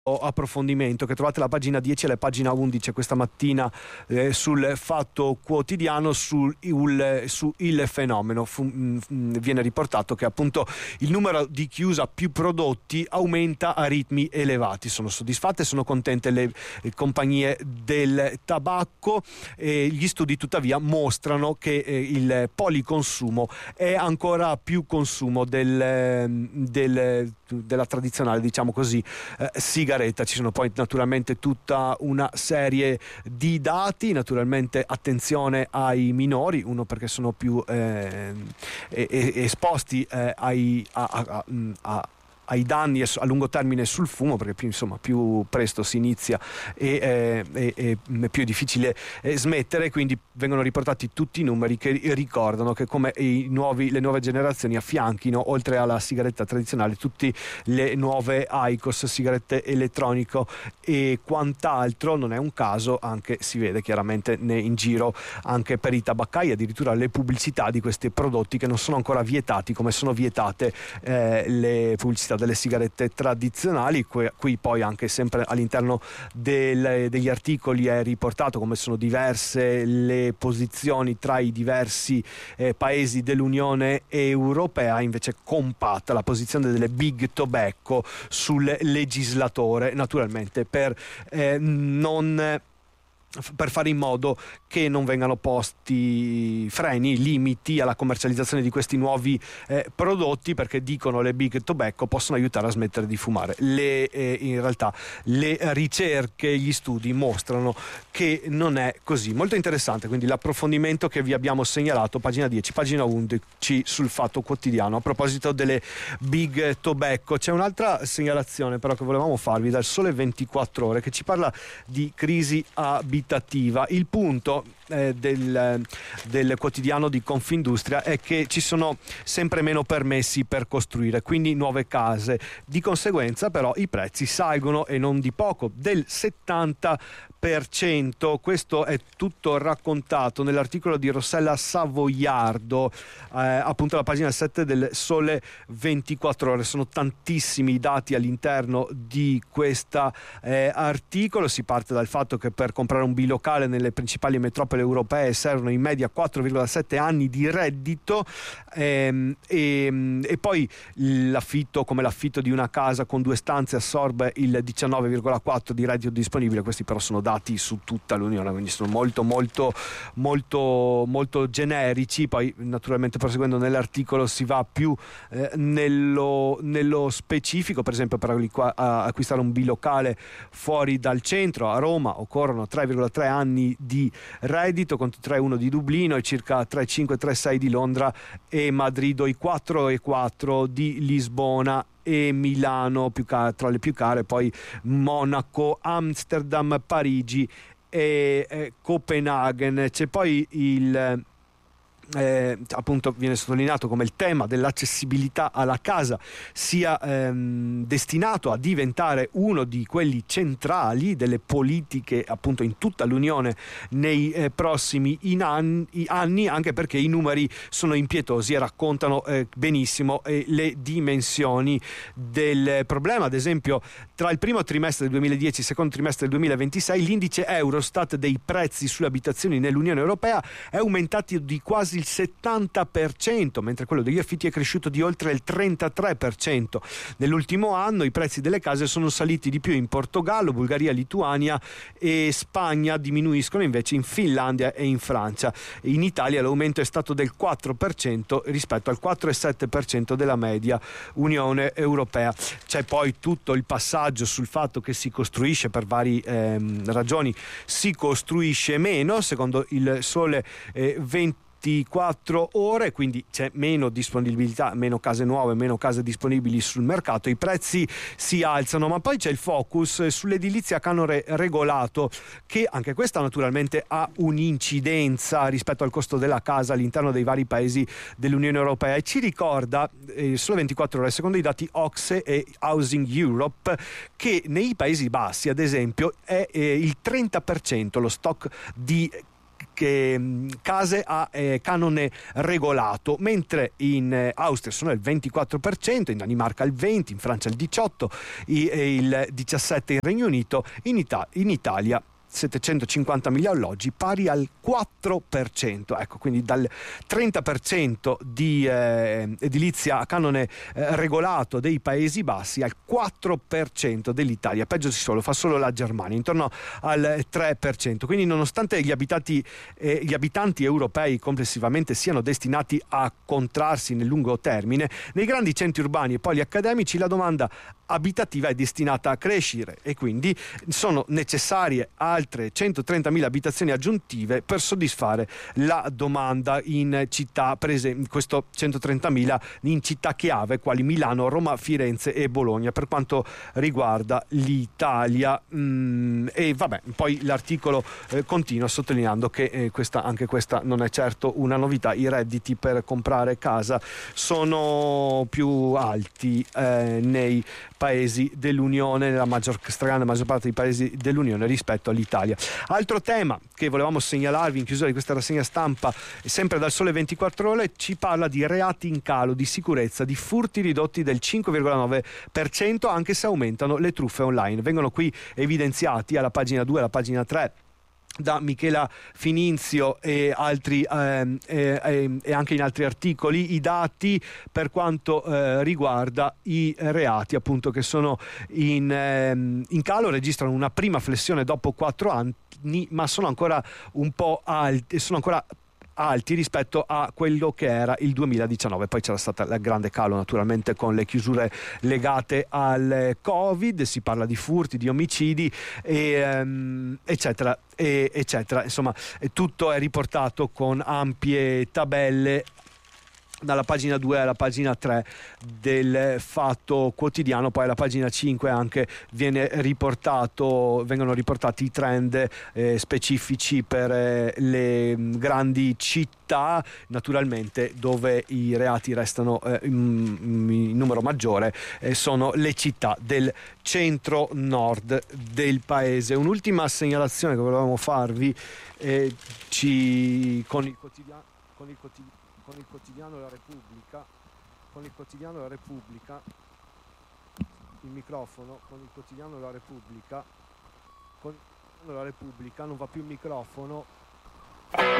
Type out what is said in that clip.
approfondimento che trovate alla pagina 10 e alla pagina 11 questa mattina sul Fatto Quotidiano su il fenomeno. Viene riportato che appunto il numero di chi usa più prodotti aumenta a ritmi elevati. Sono soddisfatte, sono contente le compagnie del tabacco. Gli studi tuttavia mostrano che il policonsumo è ancora più consumo della tradizionale, diciamo così, sigaretta. Ci sono poi naturalmente tutta una serie di dati, naturalmente attenzione ai minori, uno perché sono più esposti ai danni a lungo termine sul fumo, perché più presto si inizia e più è difficile smettere. Quindi vengono riportati tutti i numeri che ricordano che come le nuove generazioni affianchino, oltre alla sigaretta tradizionale, tutte le nuove IQOS, sigarette elettronico e quant'altro. Non è un caso, anche si vede chiaramente in giro anche per i tabaccai, addirittura le pubblicità di questi prodotti che non sono ancora vietati, come sono vietate le pubblicità delle sigarette tradizionali. Qui poi anche sempre all'interno degli articoli è riportato come sono diverse le posizioni tra i diversi paesi dell'Unione Europea. Invece compatta la posizione delle big tobacco sul legislatore, naturalmente per fare in modo che non vengano posti freni, limiti alla commercializzazione di questi nuovi prodotti, perché dicono le big tobacco possono aiutare a smettere di fumare. In realtà le ricerche, gli studi mostrano che non è così. Molto interessante quindi l'approfondimento che vi abbiamo segnalato, pagina 10, pagina 11 sul Fatto Quotidiano. A proposito delle big tobacco c'è un'altra segnalazione però che volevamo farvi dal Sole 24 Ore, che ci parla di crisi abitativa. Il punto del quotidiano di Confindustria è che ci sono sempre meno permessi per costruire, quindi nuove case. Di conseguenza però i prezzi salgono, e non di poco, del 70%. Questo è tutto raccontato nell'articolo di Rossella Savoiardo, appunto alla pagina 7 del Sole 24 Ore. Sono tantissimi i dati all'interno di questo articolo. Si parte dal fatto che per comprare un bilocale nelle principali metropole europee servono in media 4,7 anni di reddito, e poi l'affitto, come l'affitto di una casa con 2 stanze, assorbe il 19,4 di reddito disponibile. Questi però sono dati su tutta l'Unione, quindi sono molto molto molto molto generici. Poi naturalmente proseguendo nell'articolo si va più nello specifico. Per esempio, per acquistare un bilocale fuori dal centro, a Roma, occorrono 3,3 anni di reddito contro 3,1 di Dublino e circa 3,5-3,6 di Londra e Madrid, i 4,4 di Lisbona e Milano, tra le più care poi Monaco, Amsterdam, Parigi e Copenaghen. C'è poi appunto viene sottolineato come il tema dell'accessibilità alla casa sia destinato a diventare uno di quelli centrali delle politiche appunto in tutta l'Unione nei prossimi anni, anche perché i numeri sono impietosi e raccontano benissimo le dimensioni del problema. Ad esempio, tra il primo trimestre del 2010 e il secondo trimestre del 2026 l'indice Eurostat dei prezzi sulle abitazioni nell'Unione Europea è aumentato di quasi il 70%, mentre quello degli affitti è cresciuto di oltre il 33%. Nell'ultimo anno i prezzi delle case sono saliti di più in Portogallo, Bulgaria, Lituania e Spagna, diminuiscono invece in Finlandia e in Francia. In Italia l'aumento è stato del 4% rispetto al 4,7% della media Unione Europea. C'è poi tutto il passaggio sul fatto che si costruisce per varie ragioni, si costruisce meno, secondo il Sole 24 Ore, quindi c'è meno disponibilità, meno case nuove, meno case disponibili sul mercato, i prezzi si alzano. Ma poi c'è il focus sull'edilizia a canone regolato, che anche questa naturalmente ha un'incidenza rispetto al costo della casa all'interno dei vari paesi dell'Unione Europea, e ci ricorda solo 24 ore, secondo i dati OCSE e Housing Europe, che nei Paesi Bassi ad esempio è il 30% lo stock di case a canone regolato, mentre in Austria sono il 24%, in Danimarca il 20%, in Francia il 18%, il 17% in Regno Unito, in Italia 750.000 alloggi, pari al 4%, ecco, quindi dal 30% di edilizia a canone regolato dei Paesi Bassi al 4% dell'Italia. Peggio di solo, fa solo la Germania, intorno al 3%. Quindi nonostante gli abitanti europei complessivamente siano destinati a contrarsi nel lungo termine, nei grandi centri urbani e poli accademici la domanda abitativa è destinata a crescere e quindi sono necessarie altre 130.000 abitazioni aggiuntive per soddisfare la domanda in città, questo 130.000 in città chiave quali Milano, Roma, Firenze e Bologna per quanto riguarda l'Italia. E vabbè, poi l'articolo continua sottolineando che anche questa non è certo una novità. I redditi per comprare casa sono più alti nei paesi dell'Unione, nella stragrande maggior parte dei paesi dell'Unione rispetto all'Italia. Altro tema che volevamo segnalarvi in chiusura di questa rassegna stampa, sempre dal Sole 24 Ore, ci parla di reati in calo, di sicurezza, di furti ridotti del 5,9%, anche se aumentano le truffe online. Vengono qui evidenziati alla pagina 2 e alla pagina 3 da Michela Fininzio e altri e anche in altri articoli i dati per quanto riguarda i reati appunto che sono in calo, registrano una prima flessione dopo 4 anni, ma sono ancora un po' alti, alti rispetto a quello che era il 2019. Poi c'era stata la grande calo naturalmente con le chiusure legate al Covid, si parla di furti, di omicidi eccetera eccetera. Insomma, tutto è riportato con ampie tabelle dalla pagina 2 alla pagina 3 del Fatto Quotidiano. Poi alla pagina 5 anche vengono riportati i trend specifici per le grandi città, naturalmente dove i reati restano in numero maggiore sono le città del centro-nord del paese. Un'ultima segnalazione che volevamo farvi con il quotidiano La Repubblica, il microfono, con il quotidiano La Repubblica non va più il microfono.